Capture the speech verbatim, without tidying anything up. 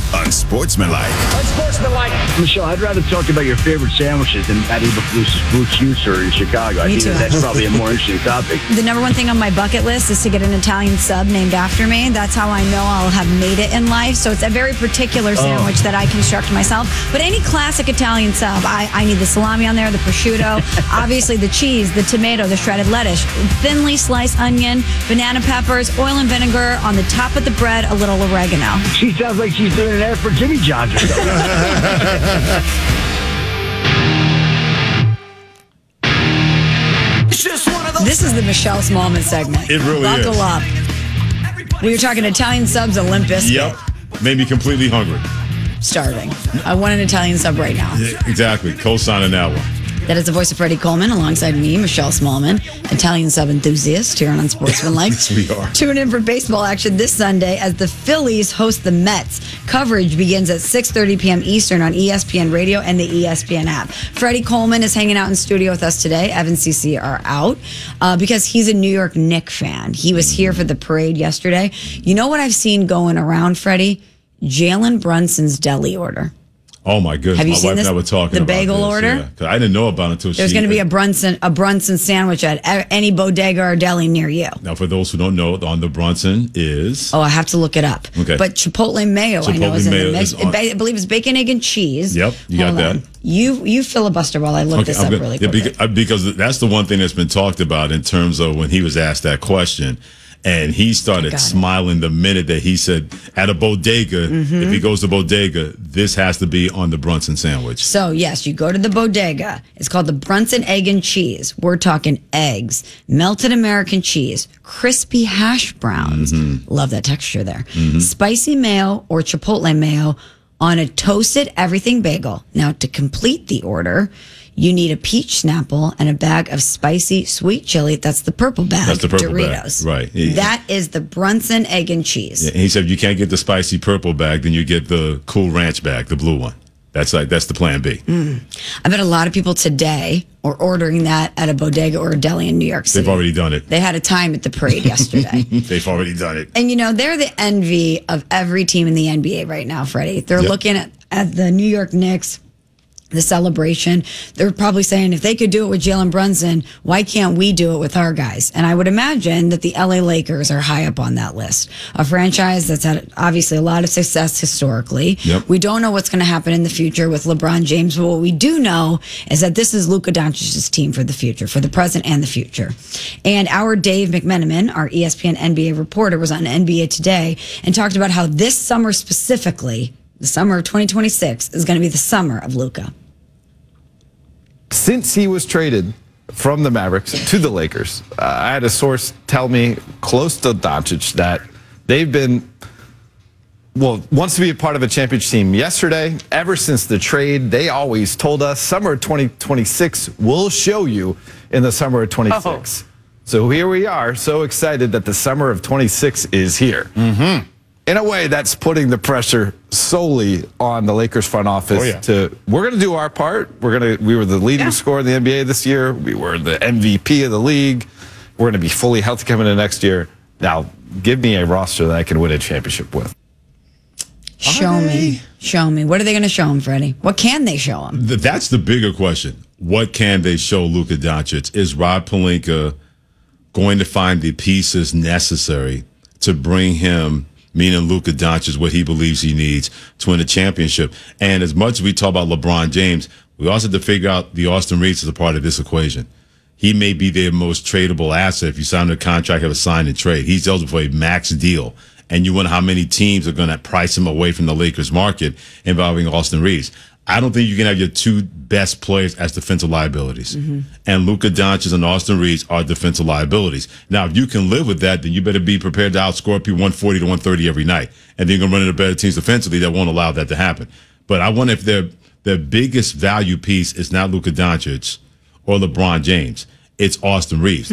Unsportsmanlike. Unsportsmanlike. Michelle, I'd rather talk about your favorite sandwiches than Matty Bafluse's Blue Juicer in Chicago. I Me think too. that that's probably a more interesting topic. The number one thing on my bucket list is to get an Italian sub named after me. That's how I know I'll have made it in life. So it's a very particular sandwich oh. that I construct myself. But any classic Italian sub, I, I need the salami on there, the prosciutto, obviously the cheese, the tomato, the shredded lettuce, thinly sliced onion, banana peppers, oil and vinegar on the top of the bread, a little oregano. She sounds like she's doing an ad for Jimmy John's or something. This is the Michelle Smallman segment. It really Buckle is. Buckle up. We were talking Italian subs, Olympus. Yep. Made me completely hungry. Starving. I want an Italian sub right now. Yeah, exactly. Co-signing that one. That is the voice of Freddie Coleman alongside me, Michelle Smallman, Italian sub enthusiast here on Unsportsmanlike. Yes, we are. Tune in for baseball action this Sunday as the Phillies host the Mets. Coverage begins at six thirty p.m. Eastern on E S P N Radio and the E S P N app. Freddie Coleman is hanging out in studio with us today. Evan and Cece are out uh, because he's a New York Knicks fan. He was here for the parade yesterday. You know what I've seen going around, Freddie? Jalen Brunson's deli order. Oh my goodness! Have you my seen wife this? and I were talking the about bagel this, order. Yeah, 'cause I didn't know about it until There's she. going to be a Brunson a Brunson sandwich at any bodega or deli near you. Now, for those who don't know, on the Brunson is. Oh, I have to look it up. Okay. But Chipotle mayo, I Chipotle know is in mayo the mix. is on- I believe it's bacon, egg, and cheese. Yep, you got Hold that. on. You you filibuster while I look this I'm up good. really Yeah, quickly. because, because that's the one thing that's been talked about in terms of when he was asked that question. And he started Got it. smiling the minute that he said, at a bodega, Mm-hmm. if he goes to bodega, this has to be on the Brunson sandwich. So, yes, you go to the bodega. It's called the Brunson Egg and Cheese. We're talking eggs, melted American cheese, crispy hash browns. Mm-hmm. Love that texture there. Spicy mayo or Chipotle mayo on a toasted everything bagel. Now, to complete the order, you need a peach Snapple and a bag of spicy sweet chili. That's the purple bag. That's the purple bag, Doritos. right. Yeah. That is the Brunson Egg and Cheese. And he said, you can't get the spicy purple bag, then you get the Cool Ranch bag, the blue one. That's like that's the plan B. Mm. I bet a lot of people today are ordering that at a bodega or a deli in New York City. They've already done it. They had a time at the parade yesterday. They've already done it. And, you know, they're the envy of every team in the N B A right now, Freddie. They're Yep. looking at, at the New York Knicks, the celebration. They're probably saying, if they could do it with Jalen Brunson, why can't we do it with our guys? And I would imagine that the L A Lakers are high up on that list. A franchise that's had obviously a lot of success historically. Yep. We don't know what's going to happen in the future with LeBron James, but what we do know is that this is Luka Doncic's team for the future, for the present and the future. And our Dave McMenamin, our E S P N N B A reporter, was on N B A Today and talked about how this summer specifically, the summer of twenty twenty-six, is going to be the summer of Luka. Since he was traded from the Mavericks to the Lakers, uh, I had a source tell me close to Doncic that they've been, well, wants to be a part of a championship team. Yesterday, ever since the trade, they always told us summer of twenty twenty-six, we'll show you in the summer of twenty-six. Oh. So here we are, so excited that the summer of twenty-six is here. Mm-hmm. In a way, that's putting the pressure solely on the Lakers front office. Oh, yeah. To we're going to do our part. We're going to. We were the leading Yeah. scorer in the N B A this year. We were the M V P of the league. We're going to be fully healthy coming into next year. Now, give me a roster that I can win a championship with. Show me. Show me. What are they going to show him, Freddie? What can they show him? Th- That's the bigger question. What can they show Luka Doncic? Is Rob Pelinka going to find the pieces necessary to bring him, meaning Luka Doncic, what he believes he needs to win a championship? And as much as we talk about LeBron James, we also have to figure out the Austin Reeves as a part of this equation. He may be their most tradable asset. If you sign a contract, have a sign and trade. He's eligible for a max deal. And you wonder how many teams are going to price him away from the Lakers market involving Austin Reeves. I don't think you can have your two best players as defensive liabilities. Mm-hmm. And Luka Doncic and Austin Reeves are defensive liabilities. Now, if you can live with that, then you better be prepared to outscore people one forty to one thirty every night. And then you're going to run into better teams defensively that won't allow that to happen. But I wonder if their their biggest value piece is not Luka Doncic or LeBron James. It's Austin Reeves.